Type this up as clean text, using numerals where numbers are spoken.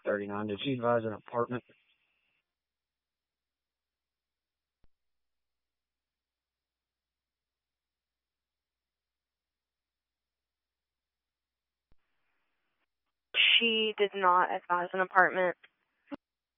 39. Did she advise an apartment? She did not advise an apartment.